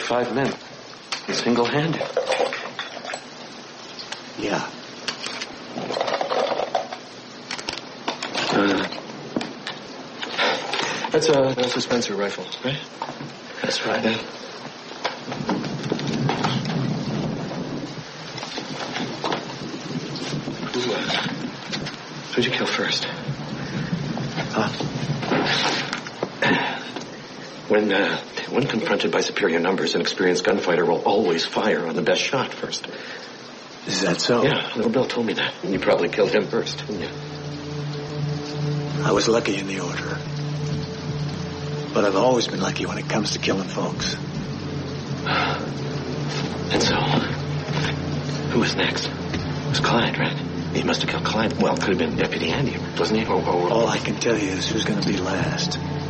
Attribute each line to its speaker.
Speaker 1: 5 men. Single-handed.
Speaker 2: Yeah.
Speaker 1: That's a Spencer rifle, right?
Speaker 2: That's right.
Speaker 1: Yeah. Who'd you kill first?
Speaker 2: Huh?
Speaker 1: When confronted by superior numbers, an experienced gunfighter will always fire on the best shot first.
Speaker 2: Is that so?
Speaker 1: Yeah, little Bill told me that. You probably killed him first, didn't you?
Speaker 2: I was lucky in the order. But I've always been lucky when it comes to killing folks.
Speaker 1: And so, who was next? It was Clyde, right? He must have killed Clyde. Well, it could have been Deputy Andy, wasn't he?
Speaker 2: All I can tell you is who's going to be last.